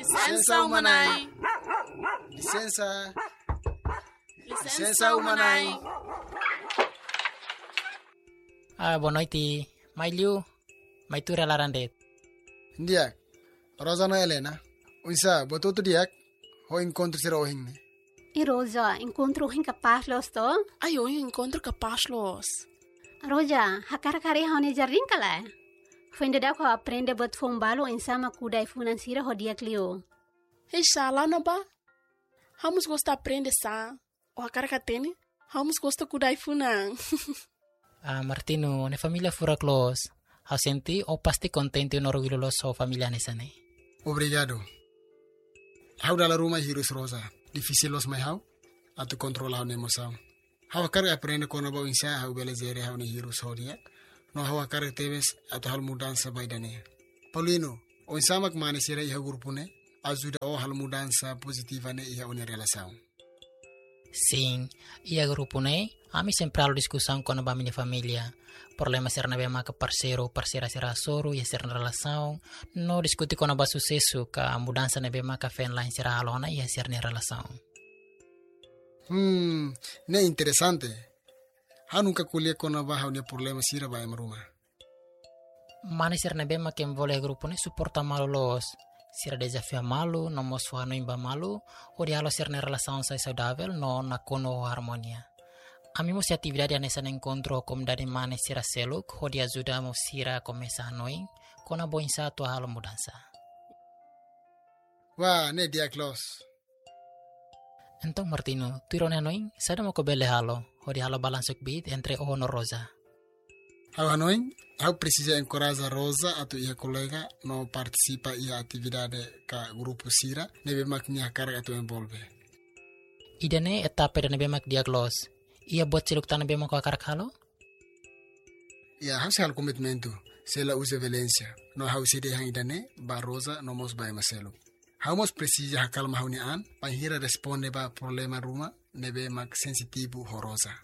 Licença umanai. Licença umanai. Boa noite. Mai Liu, mai tu relarandet. Diak, Rosa Helena. Unsa, botou tu diak? Ho encontro ser ohing ne. E Rosa, encontro hin capaz los to? Ai, eu encontro capaz los. Rosa, hakar-kari haune jarring kala. Fuende da ko aprende bot fombalo insama kudai financiera ho diak Liu. Ei, lá não ba? Vamos gostar aprender sa. O a cara que tem, vamos gostar kudai funan. Martino, ne familia fura close. Hau senti o pasti contenti un orgullo lo so familia nesane. Obrigado. Hau dalla Roma hirus Rosa. Difícil los mai hau? Atu controla hau emoção. Hau akar aprende kono ba insa hau belezere hau ne hirus ho diak. No hau akar teves atu hal mudança baidane. Paulino, o insamak manisira iha grupune, ajuda o hal mudança positiva ne iha une relação. Sim, ia grupo ne, ami sempre halo discussão com a minha família. Problema ser na bema que parceira será soro e ser na relação. No discutir com a sucesso que a mudança na bema que fen lá será alona e ser na relação. Ne interessante. Ha nunca colhe com a barra o problema sira vai maruma. Mana ser na bema que envolve grupo ne suporta malo los. Sira desafio malu, no mosfa no imba malu, o dialo ser na relação sai saudável, no na kono harmonia. Amimo se atividade nessa encontro como dari mana sira seluk, ho dia ajuda mo sira começar noi, com a boa insa tua halo mudança. Wah, ne dia close. Então Martino, tu irone noi, sada mo ko bele halo, ho dia halo balansuk bit entre o no Rosa. Hau Hanoi, hau precisa encorajar Rosa atau ia colega no participa ia atividade ka grupo sira, nebe maknya carga tu envolve. Idane etapa da nebe mak diaglos. Ia buat celuk tanah bema ko akar halo? Ia hau hal komitmentu, sela usa violência. No hau side hang idane ba Rosa no mos ba maselo. Hau mos precisa hakal mahuni an, panhira responde ba problema ruma nebe mak sensitivo ho Rosa.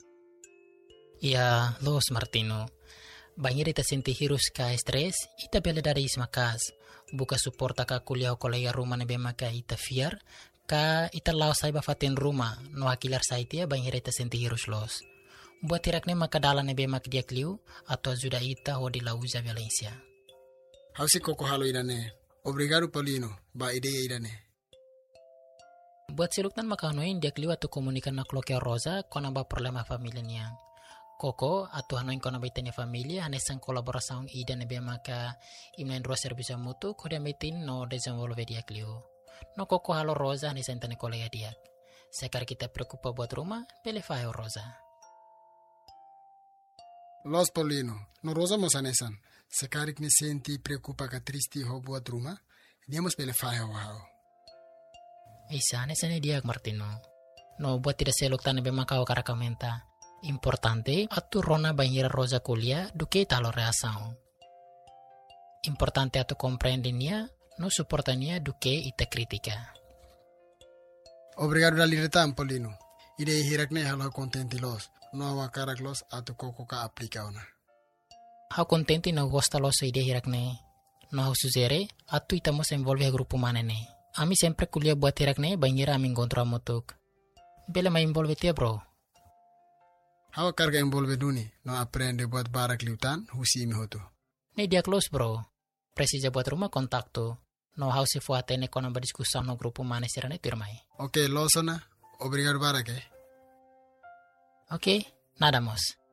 Ia los Martino. Banhir ita senti hirus ka stres, ita bela dari ismakas. Buka suporta ka kuliah kolega rumah nebe maka ita fiar, ka ita lao saiba fatin rumah, no akilar saitia banhir ita senti hirus los. Buat tirakne maka dala nebe mak dia kliu, atau ajuda ita ho di lauza Valencia. Hau si koko halo idane. Obrigado Paulino, ba ideia idane. Buat siluktan maka hanoin dia kliu atau komunikan na kloke Rosa, kona ba problema familia niang. Koko atau hanoin kona baitanya familia hanesan kolaboração ida nebe maka imnain dua serviço mutu kode metin no desenvolve dia kliu. No koko halo Rosa hanesan tane kolega dia. Sekar kita preocupa buat rumah, pele faio Rosa. Los Paulino, no Rosa mos hanesan. Sekar ni senti preocupa ka tristi ho buat rumah, diamos pele faio hao. Isa hanesan dia Martino. No buat tidak seluk tane be maka o karakamenta. Importante atu rona banhira Rosa kuliah duke talo reação. Importante atu compreendinia, no suportania duke ita kritika. Obrigado da liretan Paulino. Ide hirakne halo contenti los. No hawa karak los atu koko ka aplika ona. Hau contenti no gosta los ide hirakne. No hau suzere atu ita mos envolve grupo manene. Ami sempre kuliah buat hirakne banhira ami encontro amutuk. Bele ma envolve tia bro. Hawa carga envolve duni, no aprende buat barak liutan, husi imi hotu. Ne dia close bro. Precisa buat rumah kontakto. No hau se fuatene kona berdiskussão no grupo mane sirane turmai. Ok, losona. Obrigado barak Ok, nada mos.